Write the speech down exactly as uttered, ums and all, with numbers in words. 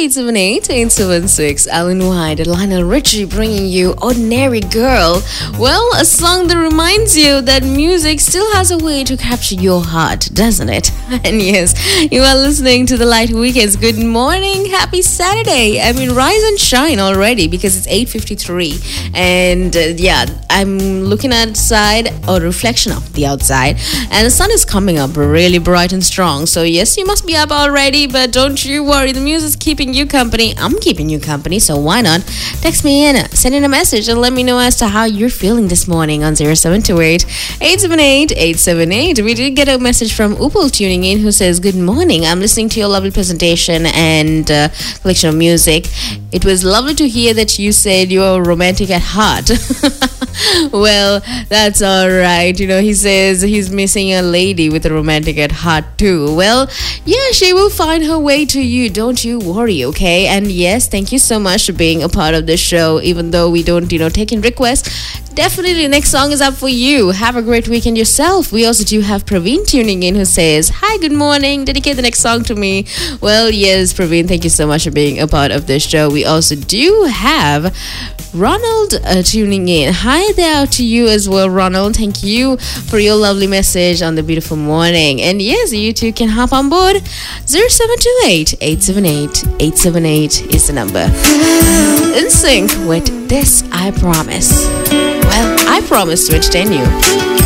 eight seven eight, eight seven six. Alan White and Lionel Richie bringing you Ordinary Girl. Well, a song that reminds you that music still has a way to capture your heart, doesn't it? And yes, you are listening to the Light Weekends. Good morning, happy Saturday. I mean, rise and shine already because it's eight fifty-three. And uh, yeah, I'm looking outside, or reflection of the outside, and the sun is coming up really bright and strong. So yes, you must be up already, but don't you worry, the music's keeping you company. I'm keeping you company, so why not? Text me in, send in a message, and let me know as to how you're feeling this morning on zero seven two eight, eight seven eight, eight seven eight. We did get a message from Upal tuning in who says, good morning, I'm listening to your lovely presentation and uh, collection of music. It was lovely to hear that you said you're romantic at heart. Well, that's all right. You know, he says he's missing a lady with a romantic at heart too. Well, yeah, she will find her way to you. Don't you worry, okay? And yes, thank you so much for being a part of the show, even though we don't, you know, take in requests. Definitely, the next song is up for you. Have a great weekend yourself. We also do have Praveen tuning in who says, hi, good morning. Dedicate the next song to me. Well, yes, Praveen, thank you so much for being a part of the show. We also do have Ronald uh, tuning in. Hi there to you as well, Ronald. Thank you for your lovely message on the beautiful morning. And yes, you too can hop on board. zero seven two eight, eight seven eight, eight seven eight is the number. In sync with This I Promise. Well, I promise to entertain you.